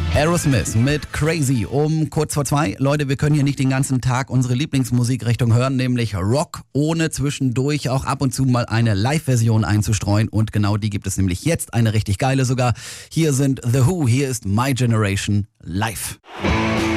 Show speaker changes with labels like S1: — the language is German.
S1: Aerosmith mit Crazy um kurz vor 2. Leute, wir können hier nicht den ganzen Tag unsere Lieblingsmusikrichtung hören, nämlich Rock, ohne zwischendurch auch ab und zu mal eine Live-Version einzustreuen. Und genau die gibt es nämlich jetzt, eine richtig geile sogar. Hier sind The Who, hier ist My Generation live.